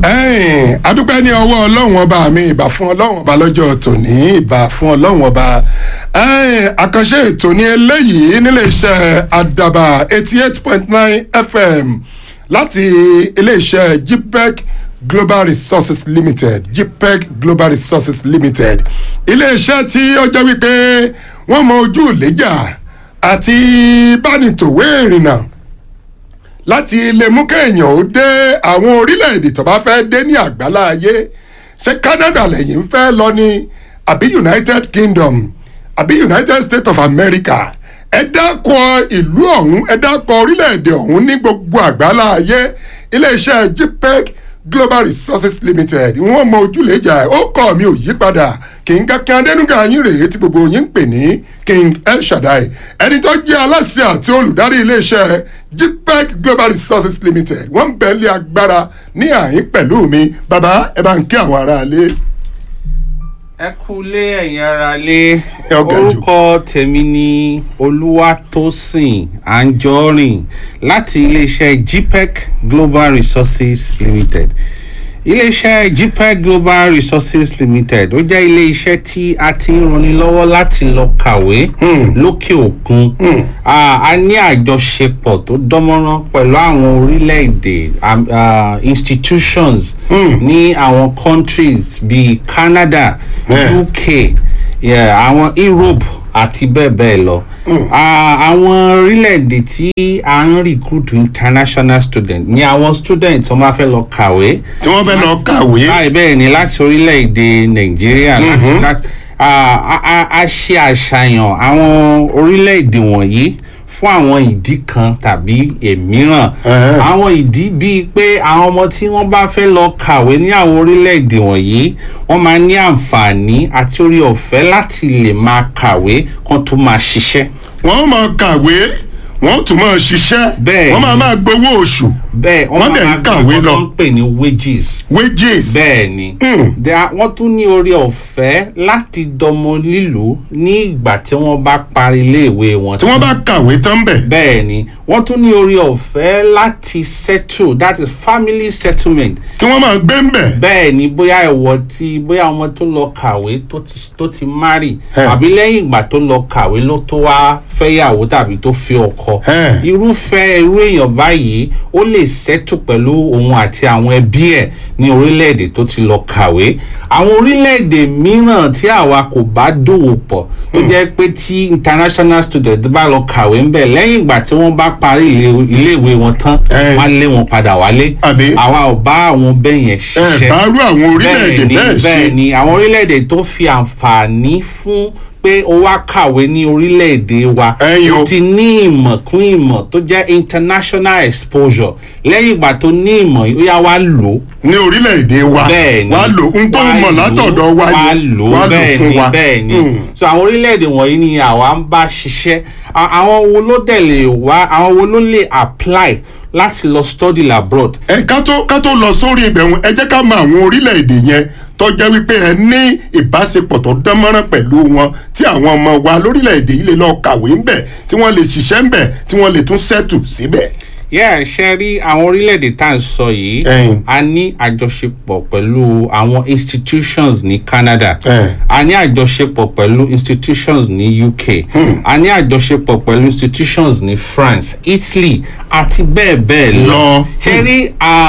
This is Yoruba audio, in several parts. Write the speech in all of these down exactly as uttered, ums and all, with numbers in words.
ẹ̀ẹ́n adúpẹ́ ní ọwọ́ ọlọ́run ọba mi ìbà fún ọlọ́run ọba lọ́jọ́ tòní ìbà fún ọlọ́run ọba ẹ̀ẹ́n àkànṣe ètò ní eléyìí nílé iṣẹ́ àdàbà eighty eight point nine F M láti ilé iṣẹ́ Gpec Global Resources Limited Gpec Global Resources Limited ilé iṣẹ́ tí ó jẹ́ wípé wọ́n mọ ojú ìlẹ́jà àti bánitòwé ìrìnnà láti lè mú kéèyàn ó dé àwọn orílẹ̀-èdè tó bá fẹ́ dé ní àgbálá ayé ṣé Canada lẹ́yìn ń fẹ́ lọ ní àbí United Kingdom àbí United States of America ẹ dákọ̀ ìlú ọ̀hún ẹ dákọ̀ orílẹ̀-èdè ọ̀hún ní gbogbo àgbálá ayé iléeṣẹ́ Gpec Global Resources Limited wọ́n mọ ojúlẹ̀jà ó kọ́ mi ò yí padà King Akin Adénúgà yín rèé tí gbogbo yín ń pè ní King El Shaddai ẹni tó jẹ́ aláṣẹ àti olùdarí iléeṣẹ́ Gpec Global Resources Limited wọ́n bẹ̀ lé agbára ní àyín pẹ̀lú mi bàbá ẹ bá ń kí àwọn aráalé. ẹ kúlé ẹ̀yin aráalé orúkọ tèmi ni Olúwatósìn Anjọrin láti iléeṣẹ́ Gpec Global Resources Limited. Iléeṣẹ́ Gpec Global Resources Limited ó jẹ́ iléeṣẹ́ tí a ti ń ranni lọ́wọ́ láti lọ kàwé lókè òkun. A ní àjọṣepọ̀ tó dánmọ́rán pẹ̀lú àwọn orílẹ̀-èdè institutions ní àwọn countries bíi Canada, U K, àwọn Europe àti bẹ́ẹ̀ bẹ́ẹ̀ lọ. Àwọn orílẹ̀-èdè tí a ń recruit international student ní àwọn student tó máa fẹ́ lọ kàwé. tí wọ́n fẹ́ lọ kàwé. báyìí bẹ́ẹ̀ ni láti orílẹ̀-èdè Nàìjíríà láti a ṣe àṣàyàn àwọn orílẹ̀-èdè wọ̀nyí fún àwọn ìdí kan tàbí èmíràn. àwọn ìdí bíi pé àwọn ọmọ tí wọ́n bá fẹ́ lọ kàwé ní àwọn orílẹ̀-èdè wọ̀nyí wọ́n máa ní àǹfààní àti orí ọ̀fẹ́ láti lè máa kàwé kan tó máa ṣiṣẹ́. wọ́n máa kàwé wọ́n tún máa ṣiṣẹ́ wọ́n máa máa gbowó oṣù bẹ́ẹ̀ wọ́n dẹ̀ ń kàwé lọ. wọ́n pè ní wages. wages. bẹ́ẹ̀ ni wọ́n tún ní orí ọ̀fẹ́ láti dọmọ lílùú ní ìgbà tí wọ́n bá parí iléèwé wọn. tí wọ́n bá kàwé tán bẹ̀. bẹ́ẹ̀ ni wọ́n tún ní orí ọ̀fẹ́ láti settle that is family settlement. kí wọ́n máa gbé ń bẹ̀. bẹ́ẹ̀ ni bóyá ẹ̀wọ̀ tí bóyá ọmọ tó lọ kàwé tó ti tó ti marry àbí lẹ́yìn ìgbà tó lọ kàwé ló tó wá fẹ́yàwó tàbí tó fi ọkọ. irúfẹ́ irú èèyàn báyìí ó lè settle pẹ̀lú òun àti àwọn ẹbí ẹ̀ ní orílẹ̀-èdè tó ti lọ kàwé. àwọn orílẹ̀-èdè mìíràn tí àwa kò bá dòwò pọ̀ tó jẹ́ pé tí international student bá lọ kàwé ń bẹ̀ lẹ́yìn ìgbà tí wọ́n bá parí iléèwé wọn tán wọ́n lé wọn padà wálé. àwa ò bá àwọn bẹ́ẹ̀ yẹn ṣiṣẹ́. ẹ bá rú àwọn orílẹ̀-èdè bẹ́ẹ̀ ṣe. bẹ́ẹ̀ ni àwọn orílẹ̀-èdè tó fi àǹfààní fún pé ó wá kàwé ní orílẹ̀-èdè wa ó ti ní ìmọ̀ kún ìmọ̀ tó jẹ́ international exposure lẹ́yìn ìgbà tó ní ìmọ̀ ó yá wá lò ó. ní orílẹ̀-èdè wa wá lò ń tó mọ̀ látọ̀dọ̀ wa yìí wá lò fún wa. bẹ́ẹ̀ ni so àwọn orílẹ̀-èdè wọ̀nyí ni àwa ń bá ṣiṣẹ́. àwọn wo ló dẹ̀ lè wá àwọn wo ló lè apply láti lọ study abroad. ẹ ká tó ká tó lọ sórí ibẹ̀ wọn ẹ jẹ́ ká mọ àwọn orílẹ̀-èdè yẹn tó jẹ́ wípé ẹ ní ìbáṣepọ̀ tó dán mọ́rán pẹ̀lú wọn tí àwọn ọmọ wa lórílẹ̀-èdè yìí lè lọ kàwé ńbẹ̀ tí wọ́n lè ṣiṣẹ́ ńbẹ̀ tí wọ́n lè tún ṣẹ́tù síbẹ̀. yẹ́ ẹ ṣe rí àwọn orílẹ̀-èdè tá à ń sọ yìí a ní àjọṣepọ̀ pẹ̀lú àwọn institutions ní Canada a ní àjọṣepọ̀ pẹ̀lú institutions ní U K a ní àjọṣepọ̀ pẹ̀lú institutions ní France, Italy àti bẹ́ẹ̀ bẹ́ẹ̀ lọ. ṣe rí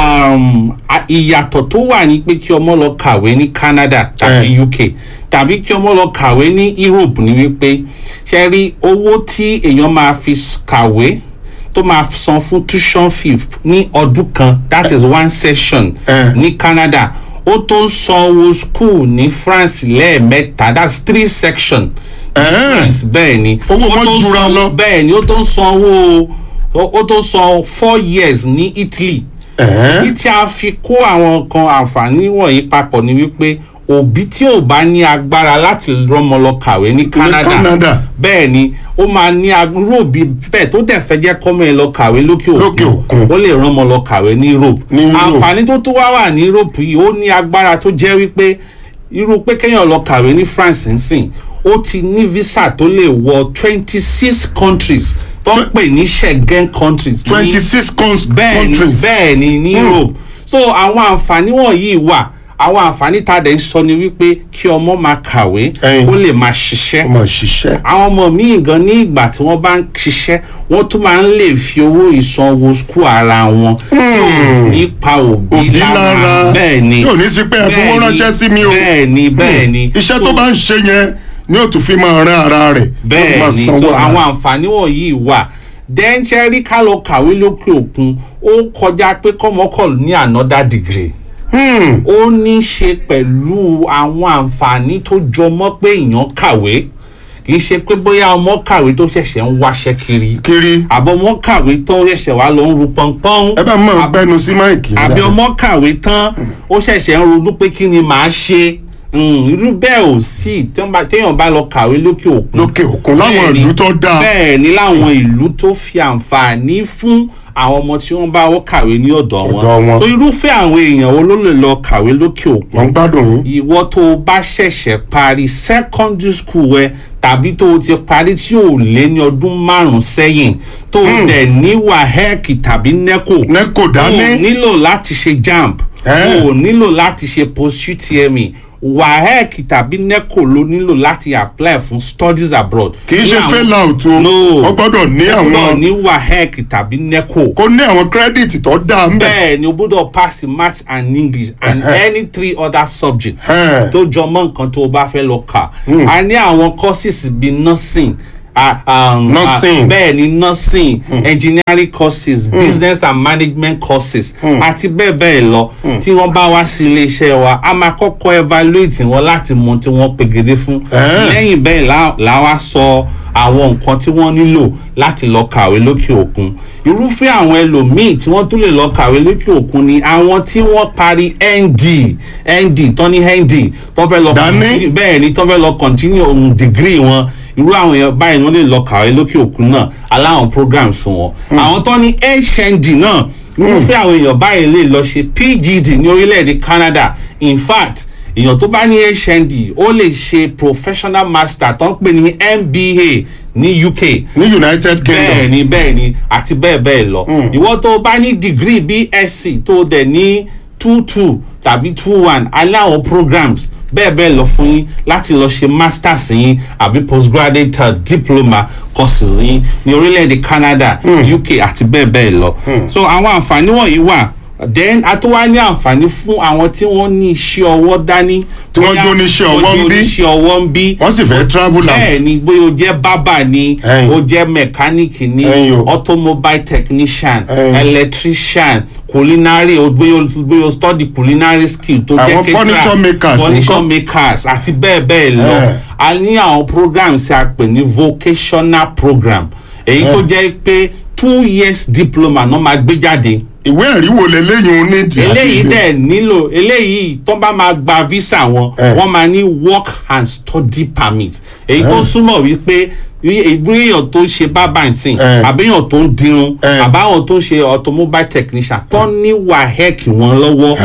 ìyàtọ̀ tó wà ní pé kí ọmọ lọ kàwé ní Canada tàbí U K tàbí kí ọmọ lọ kàwé ní Europe ní wípé ṣe rí owó tí èèyàn máa fi kàwé tó máa san fún tuition fee ní ọdún kan that is one session ní Canada ó tó san owó school ní France lẹ́ẹ̀mẹ́ta that's three section France bẹ́ẹ̀ ni owó wọn jura lọ bẹ́ẹ̀ ni ó tó san owó ó tó san four years ní Italy. ní tí a fi kó àwọn kan àǹfààní wọ̀nyí papọ̀ ni wípé òbí tí ò bá ní agbára láti rọmọ lọ kàwé ní Canada bẹ́ẹ̀ ni ó máa ní irú òbí bẹ́ẹ̀ tó dẹ̀ fẹ́ jẹ́ kọ́mọ ẹ̀ lọ kàwé lókè òkun ó lè rọmọ lọ kàwé ní Europe. àǹfààní tó tó wá wà ní Europe yìí ó ní agbára tó jẹ́ wípé irú pé kéèyàn lọ kàwé ní France nsìn ó ti ní visa tó lè wọ twenty six countries tó ń pè ní Schengen countries. twenty six countries. bẹ́ẹ̀ ni bẹ́ẹ̀ ni ní Europe so àwọn àǹfààní wọ̀nyí wà àwọn àǹfààní tá a dẹ̀ ń sọ ni wípé kí ọmọ máa kàwé kó lè máa ṣiṣẹ́ ọmọ ṣiṣẹ́ àwọn ọmọ míì gan ní ìgbà tí wọ́n bá ń ṣiṣẹ́ wọ́n tún máa ń lè fi owó ìsanwó skul ara wọn tí ò ní pa òbí lára bẹ́ẹ̀ ni yóò ní sí pé ẹ fowó ránṣẹ́ sí mi o bẹ́ẹ̀ ni bẹ́ẹ̀ ni iṣẹ́ tó bá ń ṣe yẹn ni ó tún fi máa rán ara rẹ̀ bẹ́ẹ̀ ni so àwọn àǹfààní wọ̀nyí wà dẹ́ńṣẹ́rí ká lọ kàwé lókè òkun ó kọjá pé kọ́mọkọ̀ ní another degree ó ní í ṣe pẹ̀lú àwọn àǹfààní tó jọmọ́ pé èèyàn kàwé kì í ṣe pé bóyá ọmọ kàwé tó ṣẹ̀ṣẹ̀ ń wáṣẹ́ kiri kiri àbọ̀ ọmọ kàwé tó ṣẹ̀ṣẹ̀ wá lọ ń ru pọ́npọ́n ẹ bá mọ̀ gbẹnu sí máìkì àbí ọmọ kàwé tán ó ṣẹ̀ṣẹ̀ ń ronú pé kí ni màá ṣe irú bẹ́ẹ̀ ò sí téèyàn bá lọ kàwé lókè òkun lókè òkun láwọn ìlú tó dáa bẹ́ẹ̀ ni láwọn ìlú tó fi àǹfààní fún àwọn ọmọ tí wọ́n bá wọ́n kàwé ní ọ̀dọ̀ wọn tó irúfẹ́ àwọn èèyàn wo ló lè lọ kàwé lókè òkun wọ́n gbádùn ìwọ tó o bá ṣẹ̀ṣẹ̀ parí secondary school ẹ tàbí tó o ti parí tí ò lé ní ọdún márùn-ún sẹ́yìn tó o dẹ̀ ní wahec tàbí neco neco dání o nílò láti ṣe jamb o nílò láti ṣe post U T M E wahec tàbí neco ló nílò láti apply fún studies abroad. kì í ṣe fail out o o gbọ́dọ̀ ní àwọn gbọ́dọ̀ ní wahec tàbí neco. kó ní àwọn credit tó dáa ń bẹ̀. bẹ́ẹ̀ ni o gbọ́dọ̀ pass maths and english and any three other subjects tó jọ mọ́ nǹkan tó o bá fẹ́ lọ kà. a ní àwọn courses bíi nursing. Uh, um, nursing uh, bẹ́ẹ̀ ni nursing mm. engineering courses mm. business and management courses àti mm. bẹ́ẹ̀ bẹ́ẹ̀ lọ mm. tí wọ́n bá wá sí iléeṣẹ́ wa a máa kọ́kọ́ evaluate wọn láti mọ tí wọ́n pegedé fún lẹ́yìn bẹ́ẹ̀ la wá sọ àwọn nǹkan tí wọ́n nílò láti lọ kàwé lókè òkun irúfẹ́ àwọn ẹlòmíì tí wọ́n tún lè lọ kàwé lókè òkun ni àwọn tí wọ́n parí N D N D tó ní N D tó fẹ́ lọ bẹ́ẹ̀ ni tó fẹ́ lọ continue ohun degree wọn irú àwọn èèyàn báyìí ni wọ́n lè lọ kàwé lókè òkun náà aláwọn programs fún wọn àwọn tó ní H N D náà irúfẹ́ àwọn èèyàn báyìí lè lọ ṣe P G D ní orílẹ̀-èdè Canada in fact èèyàn tó bá ní H N D ó lè ṣe professional master tó ń pè ní M B A ní U K ní United Kingdom bẹ́ẹ̀ ni bẹ́ẹ̀ ni àti bẹ́ẹ̀ bẹ́ẹ̀ lọ ìwọ tó bá ní degree B S c tó dẹ̀ ní two two tàbí two one aláwọn programs bẹ́ẹ̀ bẹ́ẹ̀ lọ fún yín láti lọ ṣe masters yín àbí postgraduate uh, diploma courses yín ní orílẹ̀-èdè Canada mm. U K àti bẹ́ẹ̀ bẹ́ẹ̀ lọ mm. so àwọn àǹfààní wọ̀nyí wà then a tó wá ní àǹfààní fún àwọn tí wọ́n ní iṣẹ́ ọwọ́ dání tí wọ́n jó ní iṣẹ́ ọwọ́ ń bí iṣẹ́ ọwọ́ ń bí wọ́n sì fẹ́ travel out bẹ́ẹ̀ ni bóyá o jẹ́ bábà ni o jẹ́ mechanic ni automobile technician electrician culinary o bóyá o study culinary skill tó jẹ́ àwọn furniture makers furniture makers àti bẹ́ẹ̀ bẹ́ẹ̀ lọ a ní àwọn programs tí a pè ní vocational program èyí tó jẹ́ pé two years diploma náà máa gbé jáde ìwé ẹ̀rí wo lélẹ́yìn o nídìí àti eléyìí dẹ̀ nílò eléyìí tó bá máa gba visa wọn wọ́n máa ní work and study permit èyí tó súnmọ́ wípé ìgbéyàn tó ń ṣe bábà ìsìn àbíyàn tó ń dirun àbáwọn tó ń ṣe automobile technician tó ní wahec wọn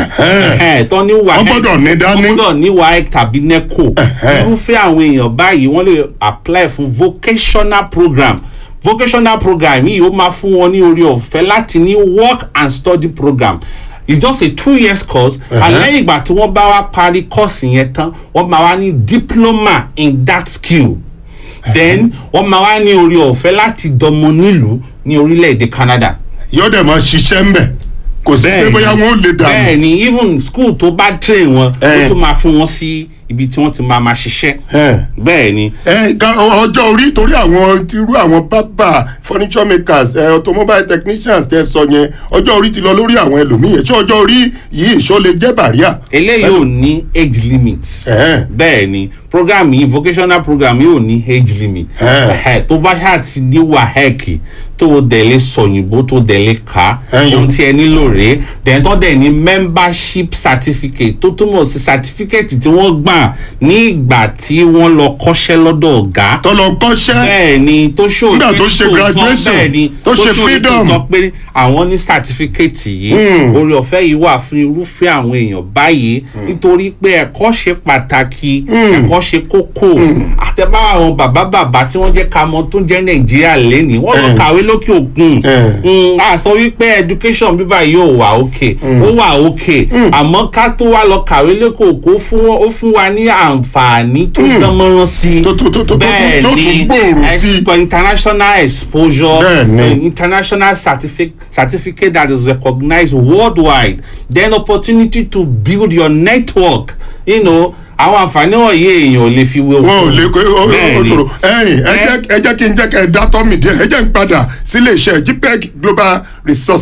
lọ́wọ́ tó ní wahec wọ́n gbọ́dọ̀ ní dání wọ́n gbọ́dọ̀ ní wahec tàbí neco irúfẹ́ àwọn èèyàn báyìí wọ́n lè apply fún vocational program vocational program yìí ó máa fún wọn ní orí ọ̀fẹ́ láti ní work and study program it's just a two years course uh-huh. and lẹ́yìn ìgbà tí wọ́n bá wá parí course yẹn tán wọ́n máa wá ní diploma in that skill uh-huh. then wọ́n máa wá ní orí ọ̀fẹ́ láti dọmọ nílùú ní orílẹ̀-èdè Canada. yóò dẹ̀ máa ṣiṣẹ́ ń bẹ̀ kò sí pé bóyá wọn ò lè dànù. bẹ́ẹ̀ ni even school tó bá train wọn ó tó máa fún wọn sí ibi tí wọ́n ti máa ma ṣiṣẹ́. bẹ́ẹ̀ ni. ọjọ́ orí torí àwọn irú àwọn bábà furniture makers automobile technicians tẹ sọ yẹn ọjọ́ orí ti lọ lórí àwọn ẹlòmíì yẹn ṣé ọjọ́ orí yìí ṣó lè jẹ́ bàríà. eléyìí ò ní age limit. bẹ́ẹ̀ ni program yìí vocational program yìí ò ní age limit. tó bá ṣáà ti ní wahec tó o dẹ̀ lè sọ̀yìnbó tó o dẹ̀ lè kà ohun tí ẹ nílò rèé dẹ̀ tó dẹ̀ ní membership certificate tó túmọ̀ sí certificate tí wọ́n gbà diploma ní ìgbà tí wọ́n lọ kọ́ṣẹ́ lọ́dọ̀ ọ̀gá. tó lọ kọ́ṣẹ́. bẹ́ẹ̀ ni tó ṣòwò nígbà tó ṣe graduation bẹ́ẹ̀ ni tó ṣe freedom. tó pé àwọn ní certificate yìí oore ọ̀fẹ́ yìí wà fún irúfẹ́ àwọn èèyàn báyìí nítorí pé ẹ̀kọ́ ṣe pàtàkì ẹ̀kọ́ ṣe kókó àtẹ̀bá àwọn bàbá bàbá tí wọ́n jẹ́ ká mọ tó ń jẹ́ nàìjíríà lẹ́nìí wọ́n lọ kàwé lókè òkun a sọ wípé education bíbá yóò wà òkè ó wà òkè àmọ́ ká tó wá lọ kàwé lókè òkun ó fún wa ní àǹfààní tó dánmọ́rán sí bẹ́ẹ̀ ni international exposure uh, international certificate certificate that is recognized worldwide then opportunity to build your network you know àwọn àǹfààní wọ̀nyí èèyàn ò lè fi wé wọn ò lè kó òtòrò ẹ̀yìn ẹ jẹ́ kí n jẹ́ kẹ́ ẹ dá tọ́ mi díẹ̀ ẹ jẹ́ n padà sílé iṣẹ́ G P E G Global Resources.